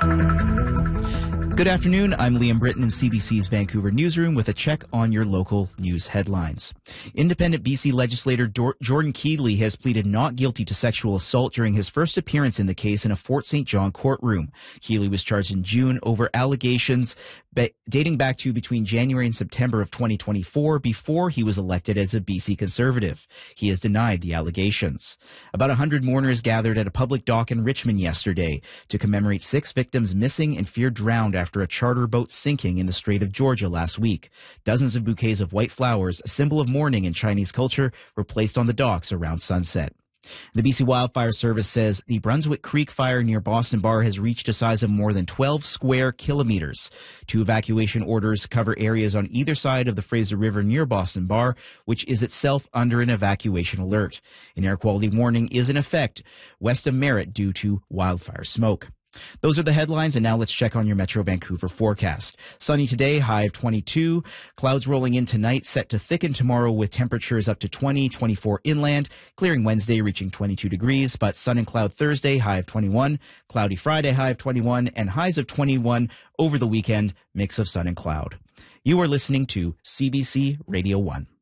Good afternoon. I'm Liam Britton in CBC's Vancouver newsroom with a check on your local news headlines. Independent BC legislator Jordan Keeley has pleaded not guilty to sexual assault during his first appearance in the case in a Fort St. John courtroom. Keeley was charged in June over allegations dating back to between January and September of 2024 before he was elected as a BC Conservative. He has denied the allegations. About 100 mourners gathered at a public dock in Richmond yesterday to commemorate 6 victims missing and feared drowned after a charter boat sinking in the Strait of Georgia last week. Dozens of bouquets of white flowers, a symbol of mourning in Chinese culture, were placed on the docks around sunset. The BC Wildfire Service says the Brunswick Creek fire near Boston Bar has reached a size of more than 12 square kilometers. 2 evacuation orders cover areas on either side of the Fraser River near Boston Bar, which is itself under an evacuation alert. An air quality warning is in effect west of Merritt due to wildfire smoke. Those are the headlines, and now let's check on your Metro Vancouver forecast. Sunny today, high of 22. Clouds rolling in tonight, set to thicken tomorrow with temperatures up to 20, 24 inland. Clearing Wednesday, reaching 22 degrees, but sun and cloud Thursday, high of 21. Cloudy Friday, high of 21, and highs of 21 over the weekend, mix of sun and cloud. You are listening to CBC Radio 1.